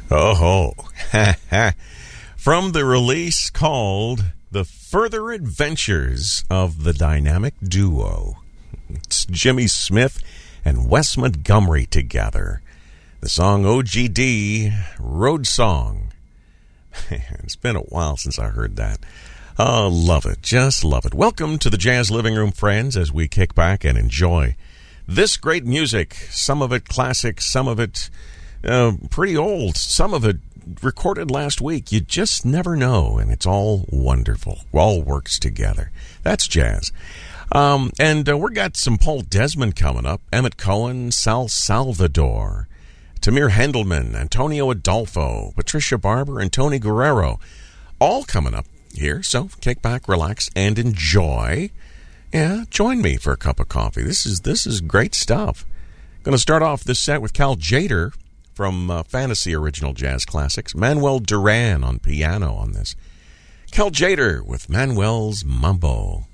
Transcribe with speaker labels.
Speaker 1: Oh, from the release called The Further Adventures of the Dynamic Duo. It's Jimmy Smith and Wes Montgomery together. The song OGD, Road Song. It's been a while since I heard that. Oh, love it. Just love it. Welcome to the Jazz Living Room, friends, as we kick back and enjoy this great music. Some of it classic, some of it pretty old, some of it recorded last week. You just never know, and it's all wonderful. All works together. That's jazz. And we got some Paul Desmond coming up. Emmett Cohen, Sal Salvador, Tamir Hendelman, Antonio Adolfo, Patricia Barber, and Tony Guerrero. All coming up here. So kick back, relax, and enjoy. Yeah, join me for a cup of coffee. This is great stuff. Going to start off this set with Cal Tjader from Fantasy Original Jazz Classics. Manuel Duran on piano on this. Cal Tjader with Manuel's Mambo.